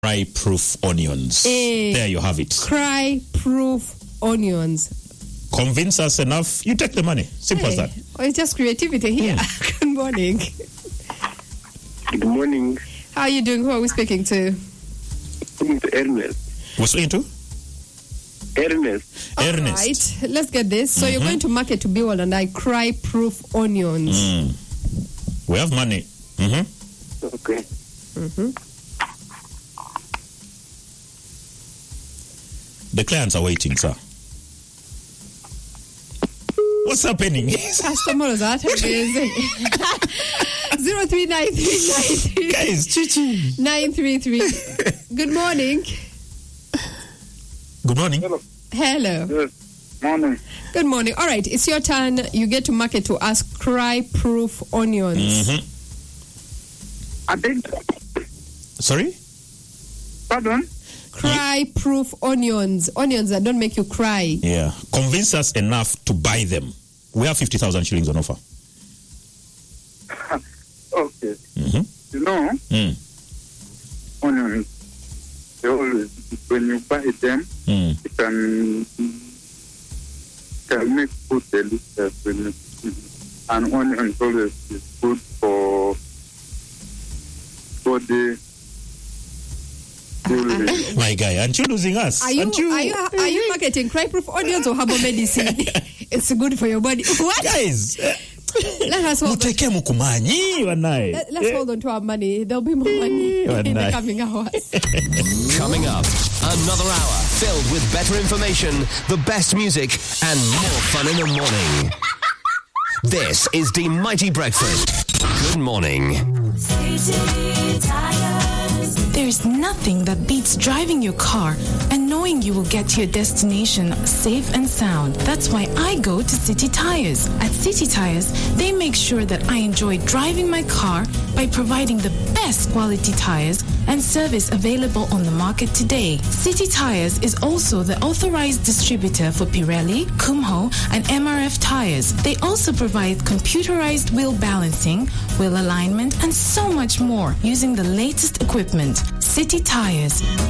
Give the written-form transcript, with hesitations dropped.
Cry-proof onions. There you have it. Cry-proof onions. Convince us enough, you take the money. Simple as that. Oh, it's just creativity here. Good morning. Good morning. How are you doing? Who are we speaking to? Speaking to Ernest. What's speaking to? Ernest. All Ernest. right, let's get this. So you're going to market to Biwal and I cry-proof onions. We have money. Okay. The clients are waiting, sir. What's happening? Customers are amazing. 039393 Guys, chichi. 933. Good morning. Good morning. Hello. Good morning. Good morning. All right, it's your turn. You get to market to us cry-proof onions. I think. Sorry? Pardon? Cry-proof onions. Onions that don't make you cry. Yeah. Convince us enough to buy them. We have 50,000 shillings on offer. Okay. You know, onions, they always, when you buy them, it can make food delicious. And onions always is good for body. My guy, aren't you losing us? Are you marketing cry-proof onions or herbal medicine? It's good for your body. What? Guys, Let us hold on. Let's hold on to our money. There'll be more money in the coming hours. Coming up, another hour filled with better information, the best music, and more fun in the morning. This is the Mighty Breakfast. Good morning. There's nothing that beats driving your car and knowing you will get to your destination safe and sound. That's why I go to City Tires. At City Tires, they make sure that I enjoy driving my car by providing the best quality tires and service available on the market today. City Tires is also the authorized distributor for Pirelli, Kumho, and MRF tires. They also provide computerized wheel balancing, wheel alignment, and so much more using the latest equipment. City Tires,